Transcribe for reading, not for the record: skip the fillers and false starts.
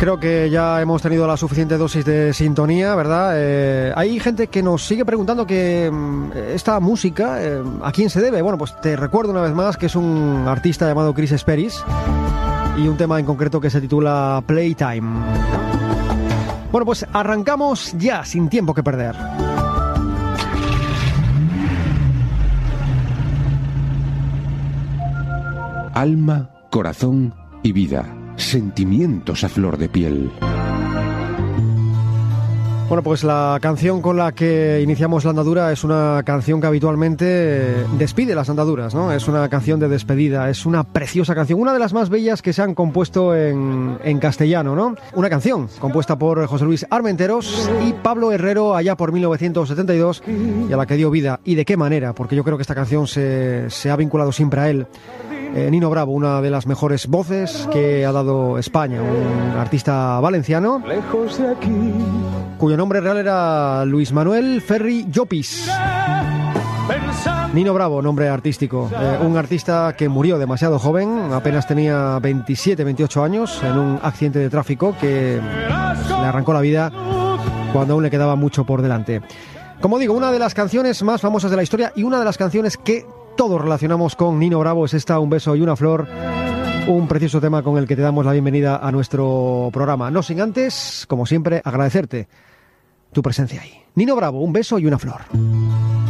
Creo que ya hemos tenido la suficiente dosis de sintonía, ¿verdad? Hay gente que nos sigue preguntando que esta música, ¿a quién se debe? Bueno, pues te recuerdo una vez más que es un artista llamado Chris Speris y un tema en concreto que se titula Playtime. Bueno, pues arrancamos ya, sin tiempo que perder. Alma, corazón y vida. Sentimientos a flor de piel. Bueno, pues la canción con la que iniciamos la andadura es una canción que habitualmente despide las andaduras, ¿no? Es una canción de despedida, es una preciosa canción, una de las más bellas que se han compuesto en castellano, ¿no? Una canción compuesta por José Luis Armenteros y Pablo Herrero allá por 1972 y a la que dio vida. ¿Y de qué manera? Porque yo creo que esta canción se ha vinculado siempre a él. Nino Bravo, una de las mejores voces que ha dado España, un artista valenciano cuyo nombre real era Luis Manuel Ferri Llopis. Nino Bravo, nombre artístico, un artista que murió demasiado joven, apenas tenía 27, 28 años en un accidente de tráfico que le arrancó la vida cuando aún le quedaba mucho por delante. Como digo, una de las canciones más famosas de la historia y una de las canciones que todos relacionamos con Nino Bravo es esta, Un beso y una flor, un precioso tema con el que te damos la bienvenida a nuestro programa. No sin antes, como siempre, agradecerte tu presencia ahí. Nino Bravo, Un beso y una flor.